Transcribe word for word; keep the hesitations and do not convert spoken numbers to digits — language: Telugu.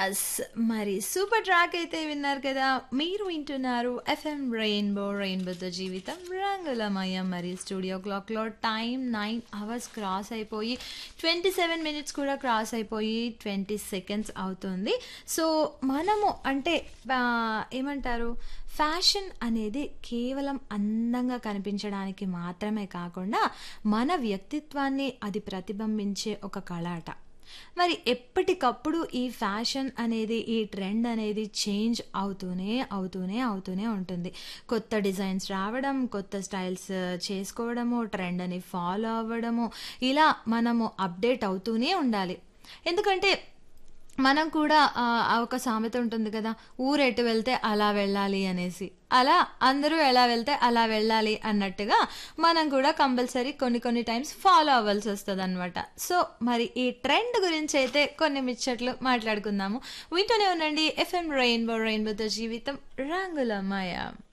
యస్. మరి సూపర్ ట్రాక్ అయితే విన్నారు కదా! మీరు వింటున్నారు ఎఫ్ఎం రెయిన్బో, రెయిన్బోతో జీవితం రంగులమయం. మరి స్టూడియో క్లాక్‌లో టైం తొమ్మిది అవర్స్ క్రాస్ అయిపోయి ఇరవై ఏడు మినిట్స్ కూడా క్రాస్ అయిపోయి ఇరవై సెకండ్స్ అవుతుంది. సో, మనము అంటే ఆహ్, ఏమంటారు ఫ్యాషన్ అనేది కేవలం అందంగా కనిపించడానికి మాత్రమే కాకుండా, మన వ్యక్తిత్వాన్ని అది ప్రతిబింబించే ఒక కళ అట. మరి ఎప్పటికప్పుడు ఈ ఫ్యాషన్ అనేది, ఈ ట్రెండ్ అనేది చేంజ్ అవుతూనే, అవుతూనే, అవుతూనే ఉంటుంది. కొత్త డిజైన్స్ రావడం, కొత్త స్టైల్స్ చేసుకోవడము, ట్రెండ్‌ని ఫాలో అవ్వడము, ఇలా మనము అప్‌డేట్ అవుతూనే ఉండాలి. ఎందుకంటే మనం కూడా ఆహ్, ఒక సామెత ఉంటుంది కదా! ఊరెటు వెళ్తే అలా వెళ్ళాలి అనేసి. అలా అందరూ ఎలా వెళ్తే అలా వెళ్ళాలి అన్నట్టుగా మనం కూడా కంపల్సరీ కొన్ని కొన్ని టైమ్స్ ఫాలో అవ్వాల్సొస్తదనమాట. సో, మరి ఈ ట్రెండ్ గురించైతే కొన్ని ముచ్చట్లు మాట్లాడుకుందాము. వింటూనే ఉండండి ఎఫ్ఎం రెయిన్బో, రెయిన్బోతో జీవితం రంగులమయం.